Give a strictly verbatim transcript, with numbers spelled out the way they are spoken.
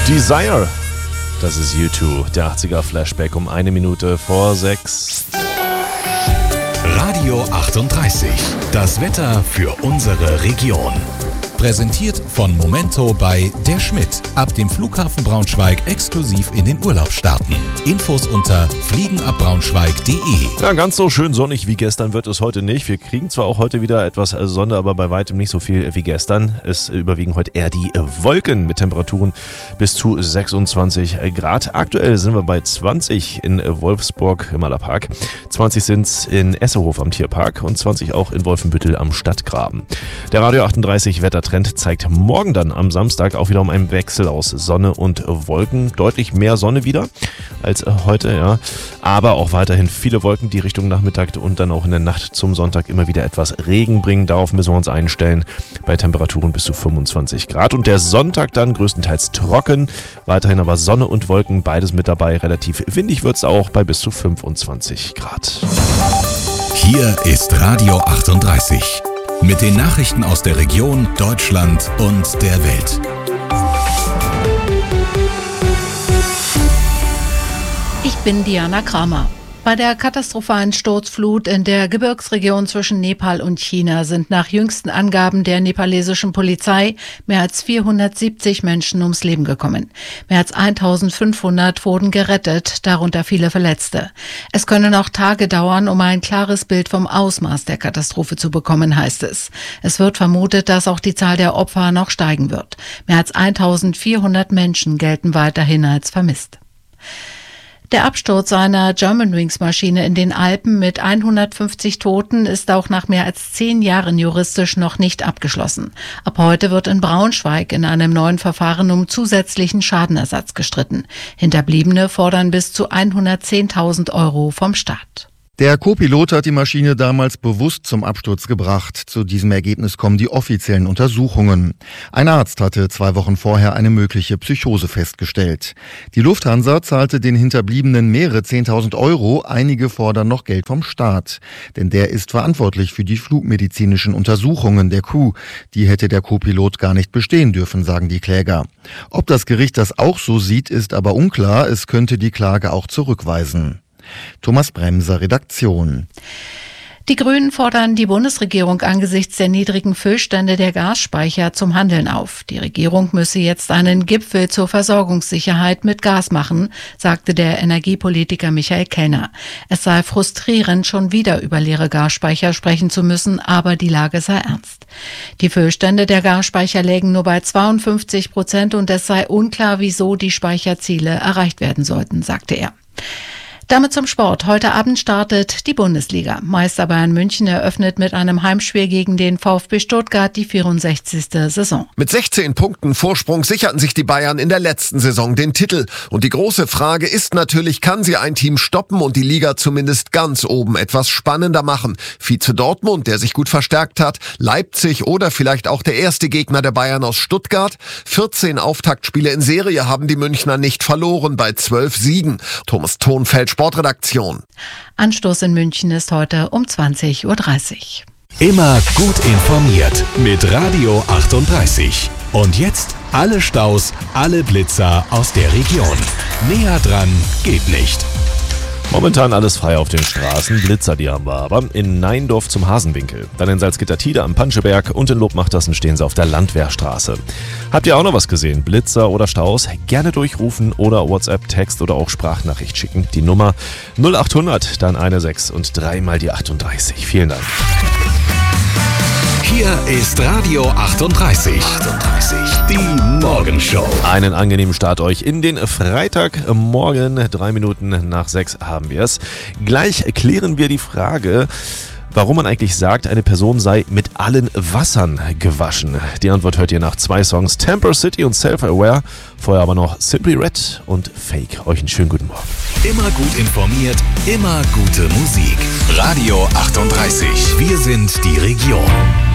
Desire, das ist U zwei, der achtziger Flashback um eine Minute vor sechs. Radio achtunddreißig, das Wetter für unsere Region. Präsentiert von Momento bei Der Schmidt. Ab dem Flughafen Braunschweig exklusiv in den Urlaub starten. Infos unter fliegenabbraunschweig punkt de. Ja, ganz so schön sonnig wie gestern wird es heute nicht. Wir kriegen zwar auch heute wieder etwas Sonne, aber bei weitem nicht so viel wie gestern. Es überwiegen heute eher die Wolken mit Temperaturen bis zu sechsundzwanzig Grad. Aktuell sind wir bei zwanzig in Wolfsburg im Allerpark, zwanzig sind es in Essehof am Tierpark und zwanzig auch in Wolfenbüttel am Stadtgraben. Der Radio achtunddreißig Wettertrend zeigt morgen dann am Samstag auch wieder um einen Wechsel aus Sonne und Wolken. Deutlich mehr Sonne wieder als heute, ja. Aber auch weiterhin viele Wolken, die Richtung Nachmittag und dann auch in der Nacht zum Sonntag immer wieder etwas Regen bringen. Darauf müssen wir uns einstellen bei Temperaturen bis zu fünfundzwanzig Grad. Und der Sonntag dann größtenteils trocken, weiterhin aber Sonne und Wolken, beides mit dabei. Relativ windig wird es auch bei bis zu fünfundzwanzig Grad. Hier ist Radio achtunddreißig. Mit den Nachrichten aus der Region, Deutschland und der Welt. Ich bin Diana Kramer. Bei der katastrophalen Sturzflut in der Gebirgsregion zwischen Nepal und China sind nach jüngsten Angaben der nepalesischen Polizei mehr als vierhundertsiebzig Menschen ums Leben gekommen. Mehr als eintausendfünfhundert wurden gerettet, darunter viele Verletzte. Es könne noch Tage dauern, um ein klares Bild vom Ausmaß der Katastrophe zu bekommen, heißt es. Es wird vermutet, dass auch die Zahl der Opfer noch steigen wird. Mehr als eintausendvierhundert Menschen gelten weiterhin als vermisst. Der Absturz einer Germanwings-Maschine in den Alpen mit hundertfünfzig Toten ist auch nach mehr als zehn Jahren juristisch noch nicht abgeschlossen. Ab heute wird in Braunschweig in einem neuen Verfahren um zusätzlichen Schadenersatz gestritten. Hinterbliebene fordern bis zu hundertzehntausend Euro vom Staat. Der Co-Pilot hat die Maschine damals bewusst zum Absturz gebracht. Zu diesem Ergebnis kommen die offiziellen Untersuchungen. Ein Arzt hatte zwei Wochen vorher eine mögliche Psychose festgestellt. Die Lufthansa zahlte den Hinterbliebenen mehrere zehntausend Euro. Einige fordern noch Geld vom Staat. Denn der ist verantwortlich für die flugmedizinischen Untersuchungen der Crew. Die hätte der Co-Pilot gar nicht bestehen dürfen, sagen die Kläger. Ob das Gericht das auch so sieht, ist aber unklar. Es könnte die Klage auch zurückweisen. Thomas Bremser, Redaktion. Die Grünen fordern die Bundesregierung angesichts der niedrigen Füllstände der Gasspeicher zum Handeln auf. Die Regierung müsse jetzt einen Gipfel zur Versorgungssicherheit mit Gas machen, sagte der Energiepolitiker Michael Kellner. Es sei frustrierend, schon wieder über leere Gasspeicher sprechen zu müssen, aber die Lage sei ernst. Die Füllstände der Gasspeicher lägen nur bei zweiundfünfzig Prozent und es sei unklar, wieso die Speicherziele erreicht werden sollten, sagte er. Damit zum Sport. Heute Abend startet die Bundesliga. Meister Bayern München eröffnet mit einem Heimspiel gegen den VfB Stuttgart die vierundsechzigste Saison. Mit sechzehn Punkten Vorsprung sicherten sich die Bayern in der letzten Saison den Titel. Und die große Frage ist natürlich, kann sie ein Team stoppen und die Liga zumindest ganz oben etwas spannender machen? Vize Dortmund, der sich gut verstärkt hat, Leipzig oder vielleicht auch der erste Gegner der Bayern aus Stuttgart. vierzehn Auftaktspiele in Serie haben die Münchner nicht verloren bei zwölf Siegen. Thomas Thonfeld, Sportredaktion. Anstoß in München ist heute um zwanzig Uhr dreißig. Immer gut informiert mit Radio achtunddreißig. Und jetzt alle Staus, alle Blitzer aus der Region. Näher dran geht nicht. Momentan alles frei auf den Straßen, Blitzer, die haben wir aber. In Neindorf zum Hasenwinkel, dann in Salzgitter-Tide am Panscheberg und in Lobmachtersen stehen sie auf der Landwehrstraße. Habt ihr auch noch was gesehen? Blitzer oder Staus? Gerne durchrufen oder WhatsApp, Text oder auch Sprachnachricht schicken. Die Nummer null achthundert, dann eine sechs und dreimal die achtunddreißig. Vielen Dank. Hier ist Radio achtunddreißig. achtunddreißig. Die Morgenshow. Einen angenehmen Start euch in den Freitagmorgen. Drei Minuten nach sechs haben wir es. Gleich klären wir die Frage, warum man eigentlich sagt, eine Person sei mit allen Wassern gewaschen. Die Antwort hört ihr nach zwei Songs, Temper City und Self-Aware. Vorher aber noch Simply Red und Fake. Euch einen schönen guten Morgen. Immer gut informiert, immer gute Musik. Radio achtunddreißig. Wir sind die Region.